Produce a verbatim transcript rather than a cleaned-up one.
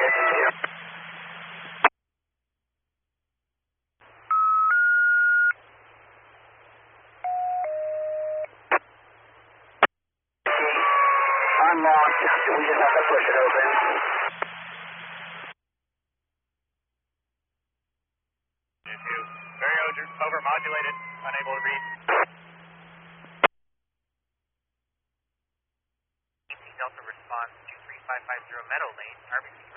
Unlocked. We just have to push it open. Issue. Very over-modulated. Unable to read. Delta response two three five five zero Meadow Lane. R B C